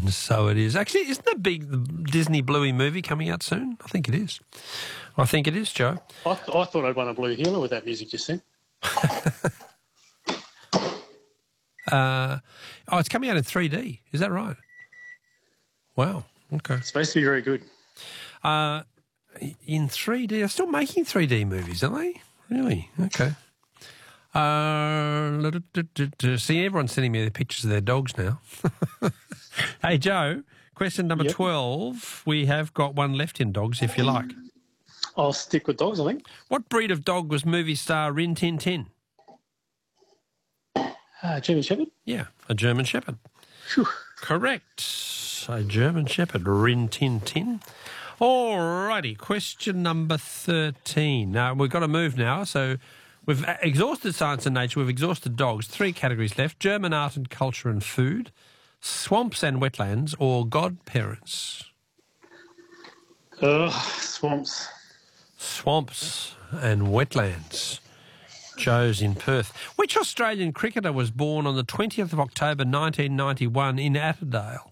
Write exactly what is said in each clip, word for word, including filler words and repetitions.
And so it is. Actually, isn't the big Disney Bluey movie coming out soon? I think it is. I think it is, Joe. I, th- I thought I'd won a blue healer with that music just then. uh, oh, it's coming out in three D. Is that right? Wow. Okay. It's supposed to be very good. Uh, in three D, they're still making three D movies, are they? Really? Okay. Uh, see, everyone's sending me the pictures of their dogs now. Hey, Joe, question number yep. twelve. We have got one left in dogs, if you like. I'll stick with dogs, I think. What breed of dog was movie star Rin Tin Tin? Uh, German Shepherd? Yeah, a German Shepherd. Whew. Correct. A German Shepherd, Rin Tin Tin. All righty, question number thirteen. Now, we've got to move now, so we've exhausted science and nature, we've exhausted dogs. Three categories left: German art and culture and food, swamps and wetlands, or godparents. Ugh, swamps. Swamps and wetlands. Joe's in Perth. Which Australian cricketer was born on the twentieth of October nineteen ninety-one in Atterdale?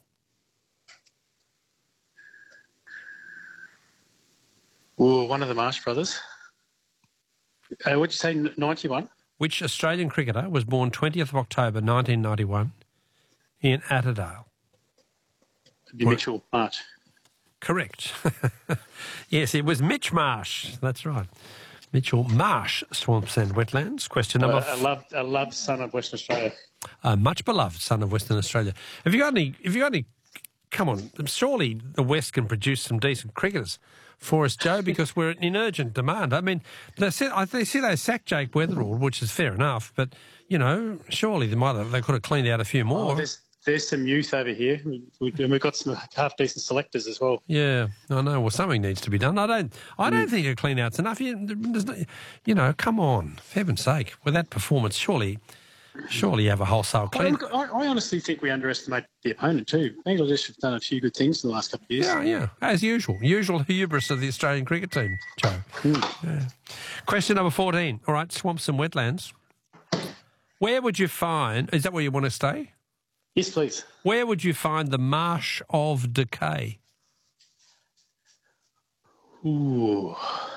Ooh, one of the Marsh brothers. Uh, what'd you say, ninety-one? Which Australian cricketer was born twentieth of October nineteen ninety-one in Atterdale? It'd be Mitchell Marsh. Correct. Yes, it was Mitch Marsh. That's right. Mitchell Marsh, swamps and wetlands. Question number... Uh, a, loved, a loved son of Western Australia. A much beloved son of Western Australia. Have you got any... Have you got any... Come on, surely the West can produce some decent cricketers for us, Joe, because we're in urgent demand. I mean, they see, they see they sacked Jake Weatherall, which is fair enough, but, you know, surely they might have, they could have cleaned out a few more. Oh, there's, there's some youth over here, we, we, and we've got some half-decent selectors as well. Yeah, I know. Well, something needs to be done. I don't I don't mm. think a clean-out's enough. You, no, you know, come on, for heaven's sake. With that performance, surely... Surely you have a wholesale clean. I, I honestly think we underestimate the opponent too. Bangladesh have done a few good things in the last couple of years. Yeah, yeah, as usual. Usual hubris of the Australian cricket team, Joe. Mm. Yeah. Question number fourteen. All right, swamps and wetlands. Where would you find... Is that where you want to stay? Yes, please. Where would you find the Marsh of Decay? Ooh.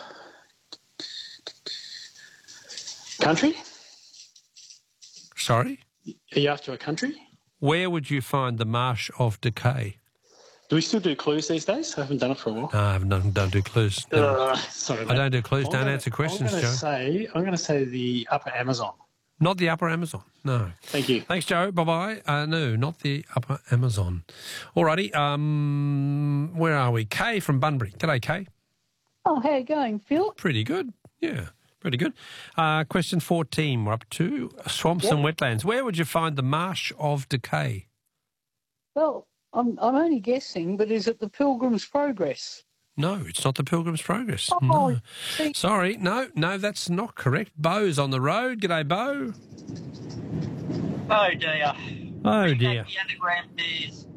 Country? Sorry? Are you after a country? Where would you find the Marsh of Decay? Do we still do clues these days? I haven't done it for a while. No, I haven't done, don't do clues. Uh, sorry, I don't do clues. I'm don't gonna, answer questions, I'm Joe. Say, I'm going to say the Upper Amazon. Not the Upper Amazon, no. Thank you. Thanks, Joe. Bye-bye. Uh, no, not the Upper Amazon. All righty. Um, where are we? Kay from Bunbury. G'day, Kay. Oh, how you going, Phil? Pretty good. Yeah, pretty good. Uh, question fourteen. We're up to swamps yep. and wetlands. Where would you find the Marsh of Decay? Well, I'm, I'm only guessing, but is it the Pilgrim's Progress? No, it's not the Pilgrim's Progress. Oh, no. See. Sorry, no, no, that's not correct. Bo's on the road. G'day, Bo. Oh, dear. Oh, dear. The underground bears.